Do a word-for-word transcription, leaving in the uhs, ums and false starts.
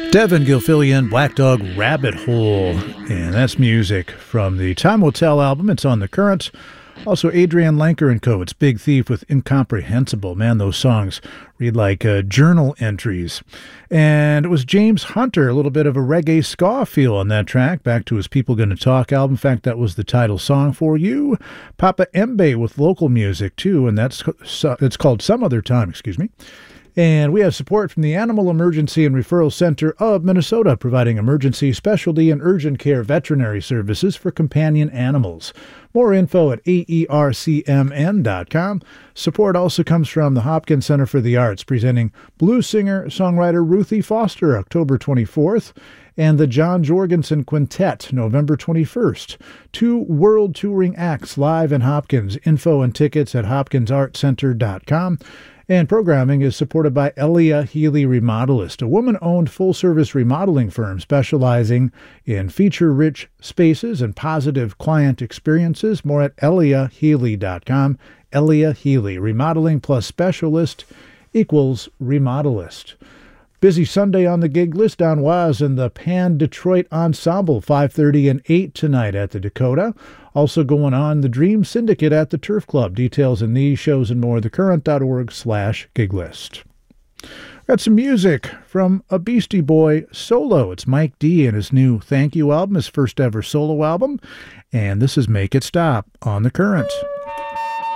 Devin Gilfillian, Black Dog Rabbit Hole, and that's music from the Time Will Tell album. It's on The Current. Also, Adrian Lenker and Co. It's Big Thief with Incomprehensible. Man, those songs read like uh, journal entries. And it was James Hunter, a little bit of a reggae ska feel on that track, back to his People Gonna Talk album. In fact, that was the title song for you. Papa Embe with local music, too, and that's it's called Some Other Time, excuse me. And we have support from the Animal Emergency and Referral Center of Minnesota, providing emergency, specialty, and urgent care veterinary services for companion animals. More info at A E R C M N dot com. Support also comes from the Hopkins Center for the Arts, presenting blues singer-songwriter Ruthie Foster, October twenty-fourth, and the John Jorgensen Quintet, November twenty-first. Two world touring acts live in Hopkins. Info and tickets at hopkins art center dot com. And programming is supported by Elia Healy Remodelist, a woman-owned full-service remodeling firm specializing in feature-rich spaces and positive client experiences. More at elia healy dot com. Elia Healy, remodeling plus specialist equals remodelist. Busy Sunday on the gig list. Don Was and the Pan Detroit Ensemble, five thirty and eight tonight at the Dakota. Also going on, the Dream Syndicate at the Turf Club. Details in these shows and more, thecurrent.org slash gig list. Got some music from a Beastie Boy solo. It's Mike D and his new Thank You album, his first ever solo album. And this is Make It Stop on The Current.